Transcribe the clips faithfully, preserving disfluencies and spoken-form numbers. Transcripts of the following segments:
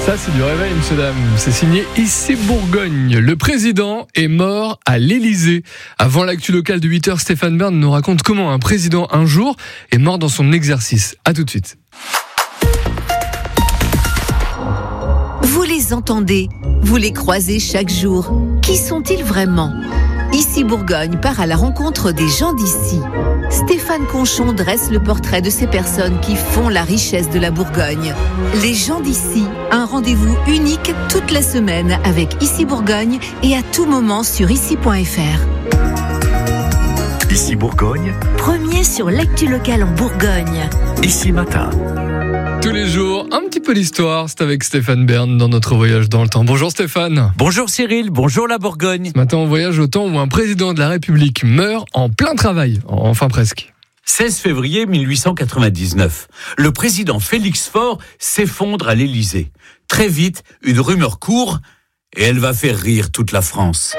Ça, c'est du réveil, monsieur, dame. C'est signé Ici Bourgogne. Le président est mort à l'Élysée. Avant l'actu locale de huit heures, Stéphane Bern nous raconte comment un président, un jour, est mort dans son exercice. À tout de suite. Vous les entendez, vous les croisez chaque jour. Qui sont-ils vraiment ? Ici Bourgogne part à la rencontre des gens d'ici. Stéphane Conchon dresse le portrait de ces personnes qui font la richesse de la Bourgogne. Les gens d'ici, un rendez-vous unique toute la semaine avec Ici Bourgogne et à tout moment sur ici point f r. Ici Bourgogne, Premier sur l'actu locale en Bourgogne. Ici Matin. Tous les jours, un petit peu d'histoire, c'est avec Stéphane Bern dans notre voyage dans le temps. Bonjour Stéphane. Bonjour Cyril, bonjour la Bourgogne. Ce matin, on voyage au temps où un président de la République meurt en plein travail, enfin presque. seize février mille huit cent quatre-vingt-dix-neuf, le président Félix Faure s'effondre à l'Élysée. Très vite, une rumeur court et elle va faire rire toute la France.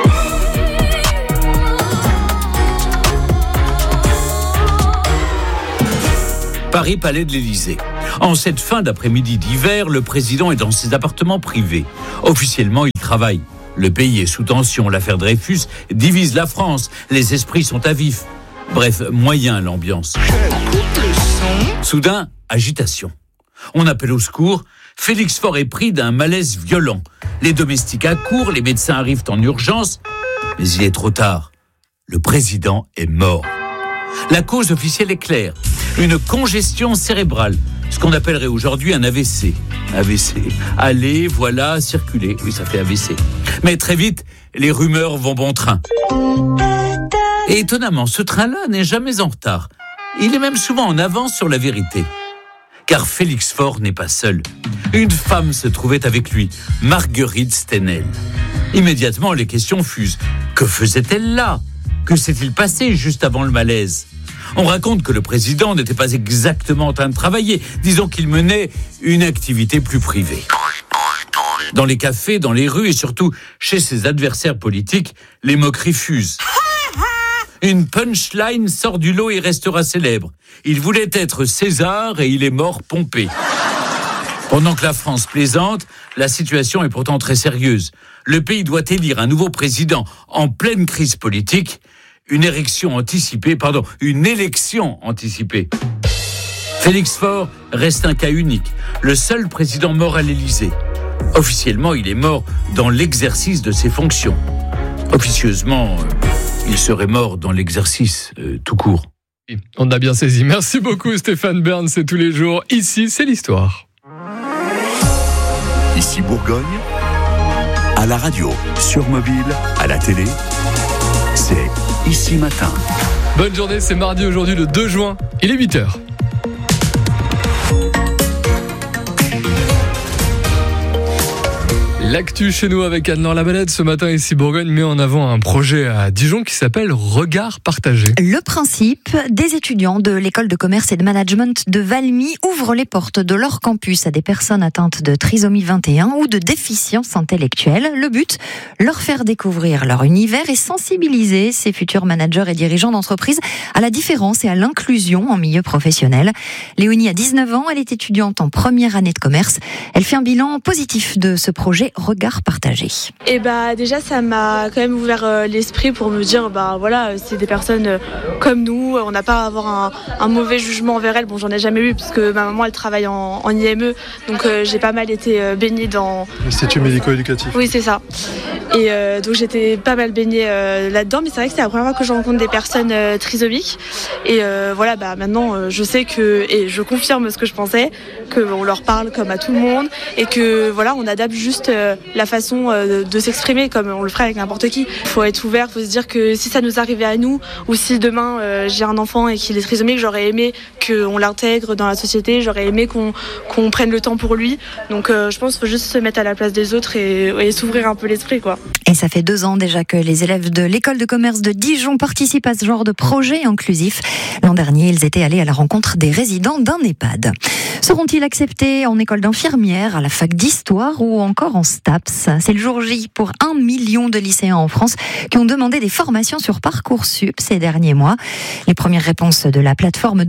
Paris, palais de l'Élysée. En cette fin d'après-midi d'hiver, le président est dans ses appartements privés. Officiellement, il travaille. Le pays est sous tension. L'affaire Dreyfus divise la France. Les esprits sont à vif. Bref, moyen l'ambiance. Soudain, agitation. On appelle au secours. Félix Faure est pris d'un malaise violent. Les domestiques accourent, les médecins arrivent en urgence. Mais il est trop tard. Le président est mort. La cause officielle est claire. Une congestion cérébrale. Ce qu'on appellerait aujourd'hui un A V C. A V C. Aller, voilà, circuler. Oui, ça fait A V C. Mais très vite, les rumeurs vont bon train. Et étonnamment, ce train-là n'est jamais en retard. Il est même souvent en avance sur la vérité. Car Félix Faure n'est pas seul. Une femme se trouvait avec lui, Marguerite Stenel. Immédiatement, les questions fusent. Que faisait-elle là ? Que s'est-il passé juste avant le malaise ? On raconte que le président n'était pas exactement en train de travailler. Disons qu'il menait une activité plus privée. Dans les cafés, dans les rues et surtout chez ses adversaires politiques, les moqueries fusent. Une punchline sort du lot et restera célèbre. Il voulait être César et il est mort Pompée. Pendant que la France plaisante, la situation est pourtant très sérieuse. Le pays doit élire un nouveau président en pleine crise politique. Une élection anticipée, pardon, une élection anticipée. Félix Faure reste un cas unique, le seul président mort à l'Élysée. Officiellement, il est mort dans l'exercice de ses fonctions. Officieusement, euh, il serait mort dans l'exercice euh, tout court. On a bien saisi. Merci beaucoup Stéphane Bern, c'est tous les jours. Ici, c'est l'histoire. Ici Bourgogne, à la radio, sur mobile, à la télé, c'est Ici Matin. Bonne journée, c'est mardi aujourd'hui le deux juin, il est huit heures. L'actu chez nous avec Anne-Laure Labalette. Ce matin, ici Bourgogne met en avant un projet à Dijon qui s'appelle Regard partagé. Le principe, des étudiants de l'école de commerce et de management de Valmy ouvrent les portes de leur campus à des personnes atteintes de trisomie vingt et un ou de déficience intellectuelle. Le but, leur faire découvrir leur univers et sensibiliser ces futurs managers et dirigeants d'entreprise à la différence et à l'inclusion en milieu professionnel. Léonie a dix-neuf ans, elle est étudiante en première année de commerce. Elle fait un bilan positif de ce projet Regard partagé. Et bah déjà ça m'a quand même ouvert euh, l'esprit pour me dire bah voilà c'est des personnes euh, comme nous, on n'a pas à avoir un, un mauvais jugement envers elles. Bon j'en ai jamais eu puisque ma maman elle travaille en, en I M E donc euh, j'ai pas mal été euh, baignée dans l'Institut médico-éducatif. Oui c'est ça. Et euh, donc j'étais pas mal baignée euh, là-dedans mais c'est vrai que c'est la première fois que je rencontre des personnes euh, trisomiques et euh, voilà bah maintenant euh, je sais que et je confirme ce que je pensais qu'on leur parle comme à tout le monde et que voilà on adapte juste euh, la façon euh, de s'exprimer comme on le ferait avec n'importe qui. Il faut être ouvert, il faut se dire que si ça nous arrivait à nous ou si demain euh, j'ai un enfant et qu'il est trisomique, j'aurais aimé qu'on l'intègre dans la société, j'aurais aimé qu'on, qu'on prenne le temps pour lui. Donc euh, je pense qu'il faut juste se mettre à la place des autres et, et s'ouvrir un peu l'esprit quoi. Et ça fait deux ans déjà que les élèves de l'école de commerce de Dijon participent à ce genre de projet inclusif. L'an dernier, ils étaient allés à la rencontre des résidents d'un EHPAD. Seront-ils acceptés en école d'infirmière, à la fac d'histoire ou encore en STAPS ? C'est le jour J pour un million de lycéens en France qui ont demandé des formations sur Parcoursup ces derniers mois. Les premières réponses de la plateforme d'orientation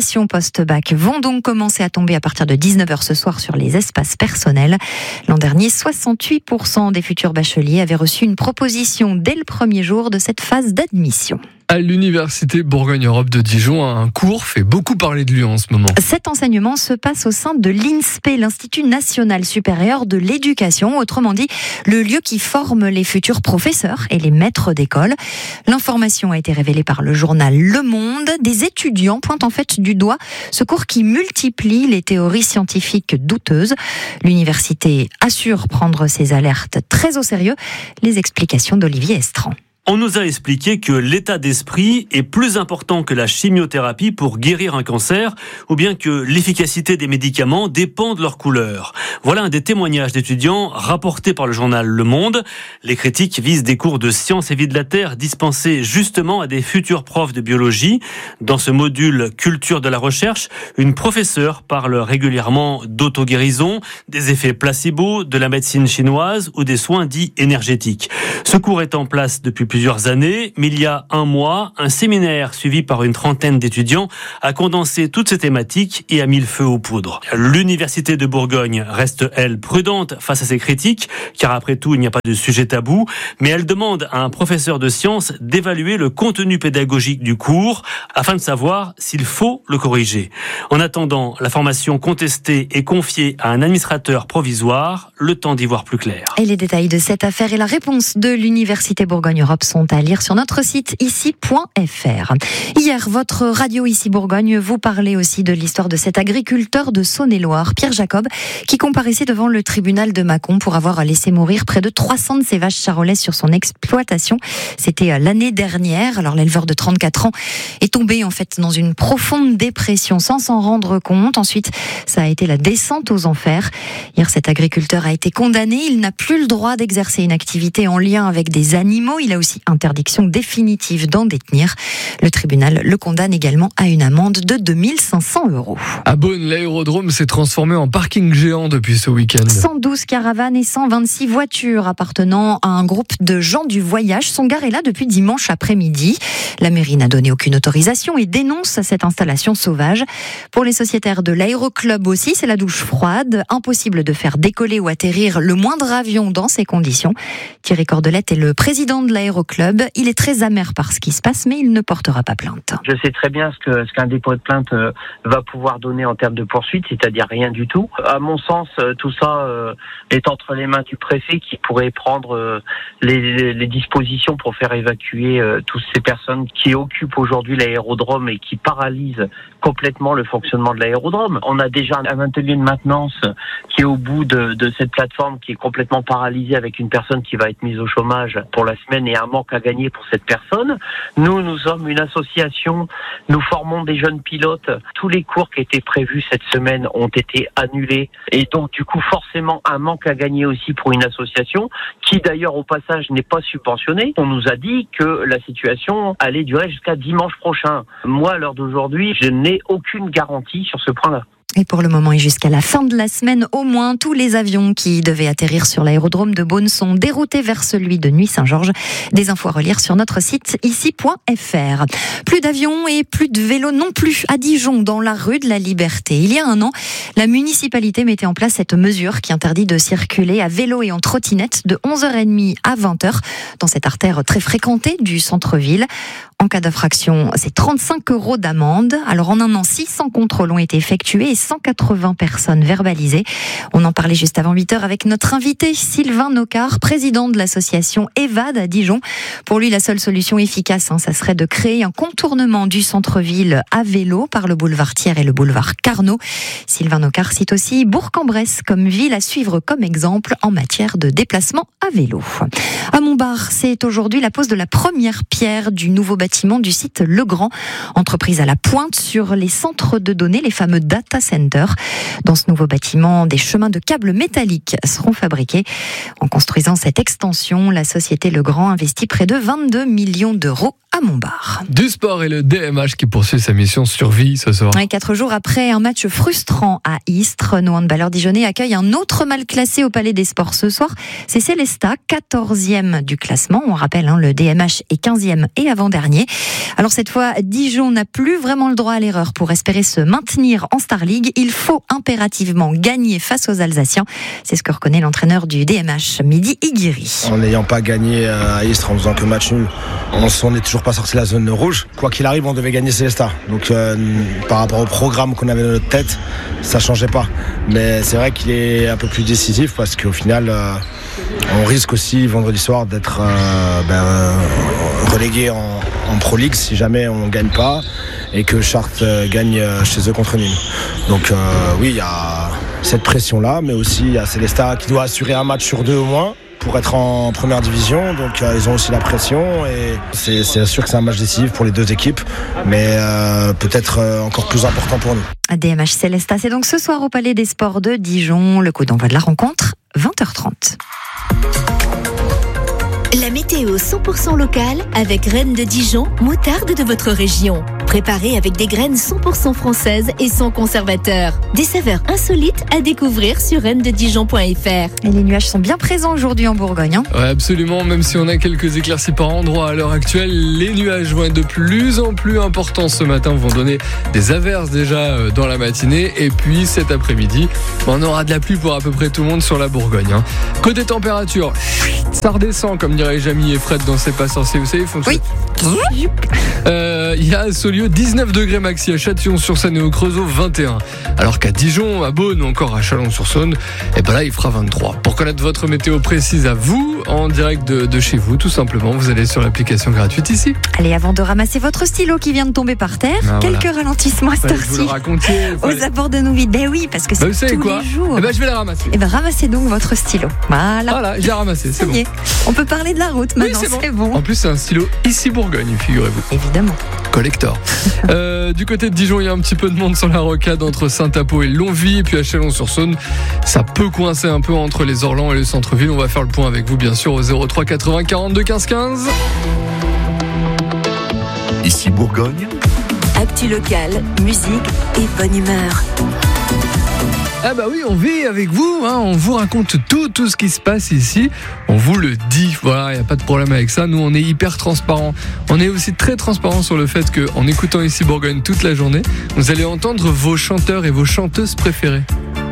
invitations post-bac vont donc commencer à tomber à partir de dix-neuf heures ce soir sur les espaces personnels. L'an dernier, soixante-huit pour cent des futurs bacheliers avaient reçu une proposition dès le premier jour de cette phase d'admission. À l'université Bourgogne-Europe de Dijon, un cours fait beaucoup parler de lui en ce moment. Cet enseignement se passe au sein de l'I N S P, l'Institut National Supérieur de l'Éducation, autrement dit le lieu qui forme les futurs professeurs et les maîtres d'école. L'information a été révélée par le journal Le Monde. Des étudiants pointent en fait du doigt ce cours qui multiplie les théories scientifiques douteuses. L'université assure prendre ses alertes très au sérieux. Les explications d'Olivier Estran. On nous a expliqué que l'état d'esprit est plus important que la chimiothérapie pour guérir un cancer, ou bien que l'efficacité des médicaments dépend de leur couleur. Voilà un des témoignages d'étudiants rapportés par le journal Le Monde. Les critiques visent des cours de sciences et vie de la Terre dispensés justement à des futurs profs de biologie. Dans ce module culture de la recherche, une professeure parle régulièrement d'auto-guérison, des effets placebo, de la médecine chinoise ou des soins dits énergétiques. Ce cours est en place depuis plusieurs années, mais il y a un mois, un séminaire suivi par une trentaine d'étudiants a condensé toutes ces thématiques et a mis le feu aux poudres. L'université de Bourgogne reste, elle, prudente face à ces critiques, car après tout, il n'y a pas de sujet tabou, mais elle demande à un professeur de sciences d'évaluer le contenu pédagogique du cours afin de savoir s'il faut le corriger. En attendant, la formation contestée est confiée à un administrateur provisoire, le temps d'y voir plus clair. Et les détails de cette affaire et la réponse de l'Université Bourgogne-Europe sont à lire sur notre site ici point f r. Hier, votre radio Ici Bourgogne vous parlait aussi de l'histoire de cet agriculteur de Saône-et-Loire, Pierre Jacob, qui comparaissait devant le tribunal de Mâcon pour avoir laissé mourir près de trois cents de ses vaches charolaises sur son exploitation. C'était l'année dernière. Alors l'éleveur de trente-quatre ans est tombé en fait dans une profonde dépression sans s'en rendre compte. Ensuite, ça a été la descente aux enfers. Hier, cet agriculteur a été condamné. Il n'a plus le droit d'exercer une activité en lien avec des animaux. Il a aussi interdiction définitive d'en détenir. Le tribunal le condamne également à une amende de deux mille cinq cents euros. À Beaune, l'aérodrome s'est transformé en parking géant depuis ce week-end. cent douze caravanes et cent vingt-six voitures appartenant à un groupe de gens du voyage sont garées là depuis dimanche après-midi. La mairie n'a donné aucune autorisation et dénonce cette installation sauvage. Pour les sociétaires de l'aéroclub aussi, c'est la douche froide. Impossible de faire décoller ou atterrir le moindre avion dans ces conditions. Thierry Cordelette est le président de l'aéroclub. Il est très amer par ce qui se passe, mais il ne portera pas plainte. Je sais très bien ce que ce qu'un dépôt de plainte euh, va pouvoir donner en termes de poursuite, c'est-à-dire rien du tout. À mon sens, euh, tout ça euh, est entre les mains du préfet qui pourrait prendre euh, les, les dispositions pour faire évacuer euh, toutes ces personnes qui occupent aujourd'hui l'aérodrome et qui paralysent complètement le fonctionnement de l'aérodrome. On a déjà un atelier de maintenance qui est au bout de, de cette plateforme qui est complètement paralysée avec une personne qui va être mise au chômage pour la semaine et un manque à gagner pour cette personne. Nous, nous sommes une association, nous formons des jeunes pilotes. Tous les cours qui étaient prévus cette semaine ont été annulés et donc du coup forcément un manque à gagner aussi pour une association qui d'ailleurs au passage n'est pas subventionnée. On nous a dit que la situation allait durer jusqu'à dimanche prochain. Moi, à l'heure d'aujourd'hui, je n'ai aucune garantie sur ce point-là. Et pour le moment et jusqu'à la fin de la semaine, au moins, tous les avions qui devaient atterrir sur l'aérodrome de Beaune sont déroutés vers celui de Nuits-Saint-Georges. Des infos à relire sur notre site ici point f r. Plus d'avions et plus de vélos non plus à Dijon, dans la rue de la Liberté. Il y a un an, la municipalité mettait en place cette mesure qui interdit de circuler à vélo et en trottinette de onze heures trente à vingt heures dans cette artère très fréquentée du centre-ville. En cas d'infraction, c'est trente-cinq euros d'amende. Alors en un an, six cents contrôles ont été effectués et cent quatre-vingts personnes verbalisées. On en parlait juste avant huit heures avec notre invité Sylvain Nocard, président de l'association EVAD à Dijon. Pour lui, la seule solution efficace, hein, ça serait de créer un contournement du centre-ville à vélo par le boulevard Thiers et le boulevard Carnot. Sylvain Nocard cite aussi Bourg-en-Bresse comme ville à suivre comme exemple en matière de déplacement à vélo. À Montbard, c'est aujourd'hui la pose de la première pierre du nouveau bâtiment du site Legrand, entreprise à la pointe sur les centres de données, les fameux data centers. Dans ce nouveau bâtiment, des chemins de câbles métalliques seront fabriqués. En construisant cette extension, la société Legrand investit près de vingt-deux millions d'euros à Montbard. Du sport et le D M H qui poursuit sa mission survie ce soir. Ouais, quatre jours après un match frustrant à Istres, nos handballeurs dijonnais accueillent un autre mal classé au Palais des Sports ce soir. C'est Célestat, quatorzième du classement. On rappelle, hein, le D M H est quinzième et avant-dernier. Alors cette fois, Dijon n'a plus vraiment le droit à l'erreur pour espérer se maintenir en Star League. Il faut impérativement gagner face aux Alsaciens. C'est ce que reconnaît l'entraîneur du D M H, Mehdi Iguiri. En n'ayant pas gagné à Istres, en faisant que match nul, on n'est toujours pas sorti de la zone rouge. Quoi qu'il arrive, on devait gagner Célestat. Donc euh, par rapport au programme qu'on avait dans notre tête, ça changeait pas. Mais c'est vrai qu'il est un peu plus décisif parce qu'au final, euh, on risque aussi vendredi soir d'être euh, ben, euh, relégué en, en Pro League si jamais on gagne pas et que Chartres euh, gagne chez eux contre Nîmes. Donc euh, oui, il y a cette pression-là, mais aussi il y a Célestat qui doit assurer un match sur deux au moins pour être en première division, donc euh, ils ont aussi la pression et c'est, c'est sûr que c'est un match décisif pour les deux équipes, mais euh, peut-être euh, encore plus important pour nous. D M H Célestat, c'est donc ce soir au Palais des Sports de Dijon, le coup d'envoi de la rencontre, vingt heures trente. La météo cent pour cent locale avec Reine de Dijon, moutarde de votre région. Préparée avec des graines cent pour cent françaises et sans conservateur. Des saveurs insolites à découvrir sur reine de dijon point f r. Et les nuages sont bien présents aujourd'hui en Bourgogne. Hein. Ouais, absolument, même si on a quelques éclaircies par endroit à l'heure actuelle, les nuages vont être de plus en plus importants ce matin, vont donner des averses déjà dans la matinée, et puis cet après-midi, on aura de la pluie pour à peu près tout le monde sur la Bourgogne. Hein. Côté température, ça redescend, comme dirait Jamie et Fred dans C'est pas sorcier, vous savez, ils font oui. Il euh, y a à Saulieu dix-neuf degrés maxi, à Châtillon-sur-Saône et au Creusot vingt et un. Alors qu'à Dijon, à Beaune ou encore à Chalon-sur-Saône, et ben là il fera vingt-trois. Pour connaître votre météo précise à vous, en direct de, de chez vous, tout simplement, vous allez sur l'application gratuite ici. Allez, avant de ramasser votre stylo qui vient de tomber par terre, ah, quelques voilà. ralentissements à cette heure-ci. Vous le racontiez. Aux abords de nos vies. Ben oui, parce que c'est bah, tous quoi les jours. Eh ben je vais la ramasser. Eh ben ramassez donc votre stylo. Voilà. Voilà, j'ai ramassé, c'est bon. On peut parler de la route maintenant, oui, c'est, c'est bon. bon. En plus, c'est un stylo ici Bourgogne, figurez-vous. Évidemment. Collector. euh, du côté de Dijon, il y a un petit peu de monde sur la rocade entre Saint-Apo et Longwy, et puis à Chalon-sur-Saône, ça peut coincer un peu entre les Orlands et le centre-ville. On va faire le point avec vous, bien sûr, au zéro trois quatre-vingts quarante-deux quinze quinze. Ici Bourgogne. Actu locale, musique et bonne humeur. Ah bah oui, on vit avec vous, hein, on vous raconte tout, tout ce qui se passe ici, on vous le dit, voilà, il n'y a pas de problème avec ça, nous on est hyper transparent, on est aussi très transparent sur le fait qu'en écoutant ici Bourgogne toute la journée, vous allez entendre vos chanteurs et vos chanteuses préférées.